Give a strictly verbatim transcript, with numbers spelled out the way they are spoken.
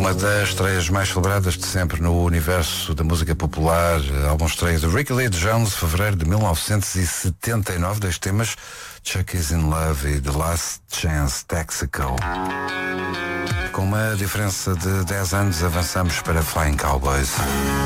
Uma das estreias mais celebradas de sempre no universo da música popular, álbum estreia de Ricky Lee Jones, fevereiro de mil novecentos e setenta e nove, dois temas, Chuck Is In Love e The Last Chance Texaco. Com uma diferença de dez anos, avançamos para Flying Cowboys.